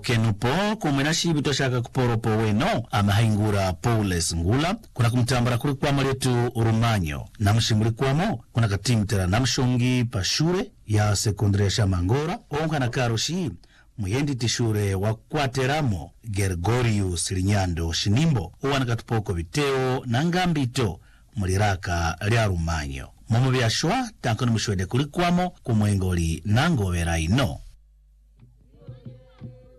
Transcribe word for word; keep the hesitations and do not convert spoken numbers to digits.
kenupo kumwena shibito shaka kuporopo weno amahingura Paules Ngula kuna kumtambara kuli kwa maletu Urumanyo na mshimuli kwamo kuna katimtera na mshongi pashure ya sekondari ya Mangora onka na karoshi muyendi tishure wa kwateramo Gergorius Linyando Shinimbo uwana katupoko viteo na ngambito muliraka lya Rumanyo momo byashwa tankoni mshwede kuli kwamo kumwengoli nango vera ino.